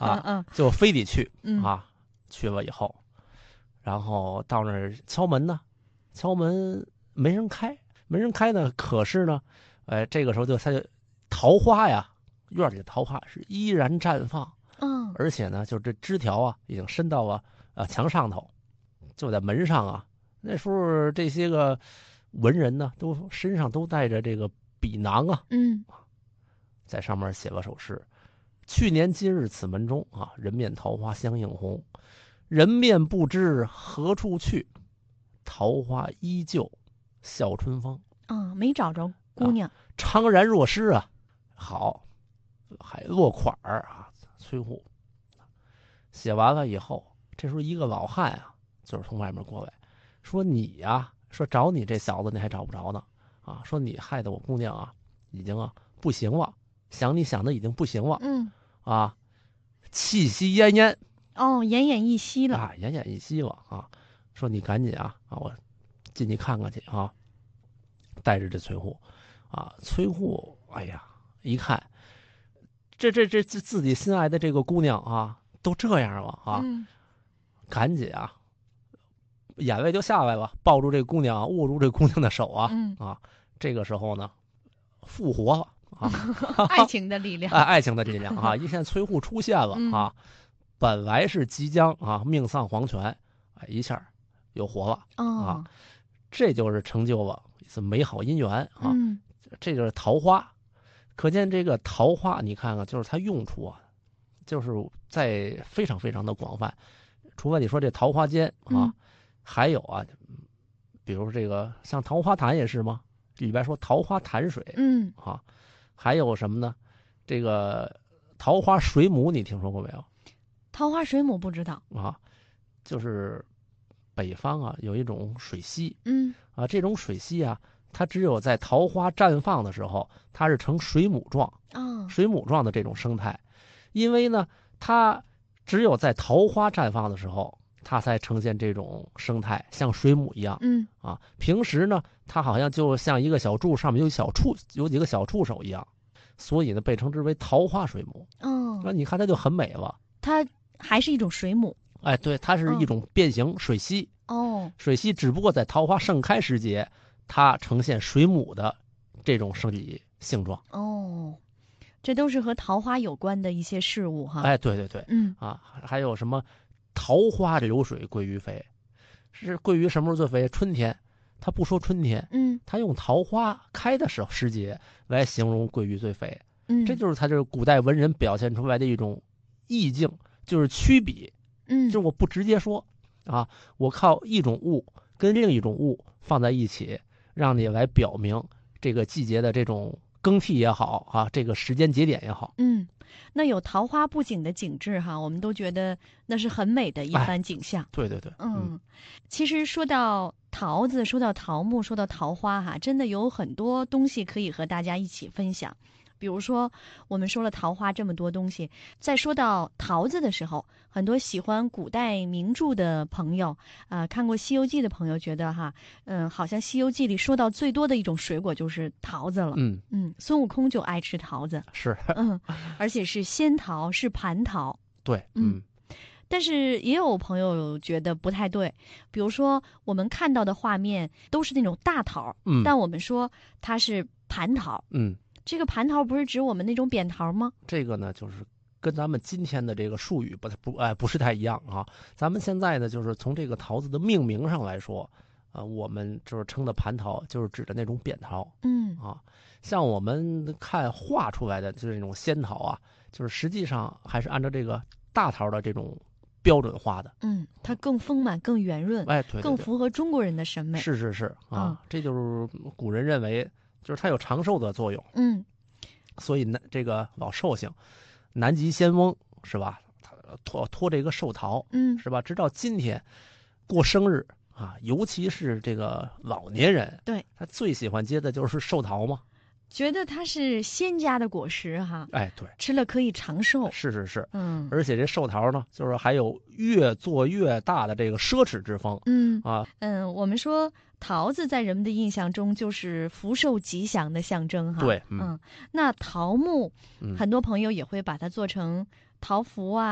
就非得去嗯啊。去了以后，然后到那儿敲门呢，敲门没人开，没人开呢。可是呢，这个时候他就桃花呀，院里的桃花是依然绽放， 嗯而且呢，就这枝条啊，已经伸到了墙上头，就在门上啊。那时候这些个文人呢，都身上都带着这个笔囊啊， 嗯在上面写了首诗：去年今日此门中啊，人面桃花相映红。人面不知何处去，桃花依旧笑春风。 没找着姑娘。 怅然若失啊！好，还落款儿啊，崔护。写完了以后，这时候一个老汉啊，就是从外面过来，说你呀，说找你这小子你还找不着呢，啊，说你害得我姑娘啊，已经不行了，想你想的已经不行了，啊，气息奄奄， 奄奄一息了啊，奄奄一息了啊，说你赶紧我进去看看去啊，带着这崔护，崔护，哎呀，一看，这自己心爱的这个姑娘啊，都这样了啊，赶紧眼泪就下来了，抱住这个姑娘，握住这个姑娘的手这个时候呢，复活了爱情的力量， 爱情的力量啊！一见崔护出现了本来是即将命丧黄泉，一下又活了这就是成就了一次美好姻缘这就是桃花。可见这个桃花，你看看，就是它用处就是在非常非常的广泛。除了你说这桃花间还有比如这个像桃花潭也是吗？里边说桃花潭水还有什么呢？这个桃花水母你听说过没有？ 桃花水母不知道就是北方有一种水螅这种水螅它只有在桃花绽放的时候，它是呈水母状水母状的这种生态。因为呢，它只有在桃花绽放的时候，它才呈现这种生态，像水母一样平时呢，它好像就像一个小柱，上面有几个小触手一样，所以呢，被称之为桃花水母那你看它就很美了。 它还是一种水母对，它是一种变形水螅水螅只不过在桃花盛开时节，它呈现水母的这种生理性状这都是和桃花有关的一些事物对对对还有什么桃花流水鳜鱼肥，是鳜鱼什么时候最肥？春天。他不说春天他用桃花开的时节来形容鳜鱼最肥这就是他这个古代文人表现出来的一种意境，就是曲笔就是我不直接说我靠一种物跟另一种物放在一起，让你来表明这个季节的这种更替也好这个时间节点也好那有桃花布景的景致我们都觉得那是很美的一番景象对对对其实说到桃子，说到桃木，说到桃花真的有很多东西可以和大家一起分享。比如说我们说了桃花这么多东西，在说到桃子的时候，很多喜欢古代名著的朋友看过《西游记》的朋友觉得好像《西游记》里说到最多的一种水果就是桃子了孙悟空就爱吃桃子是而且是仙桃，是蟠桃对但是也有朋友觉得不太对，比如说我们看到的画面都是那种大桃但我们说它是蟠桃这个蟠桃不是指我们那种扁桃吗？ 这个呢，就是跟咱们今天的这个术语不是太一样咱们现在呢，就是从这个桃子的命名上来说，我们就是称的蟠桃，就是指的那种扁桃。像我们看画出来的就是那种仙桃就是实际上还是按照这个大桃的这种标准画的。 它更丰满、更圆润， 对， 更符合中国人的审美。 是这就是古人认为。就是它有长寿的作用，所以呢，这个老寿星，南极仙翁是吧？托这个寿桃，是吧？直到今天过生日尤其是这个老年人， 对他最喜欢接的就是寿桃嘛， 觉得它是仙家的果实对， 吃了可以长寿， 是，而且这寿桃呢，就是还有越做越大的这个奢侈之风， 我们说。桃子在人们的印象中就是福寿吉祥的象征对那桃木很多朋友也会把它做成桃符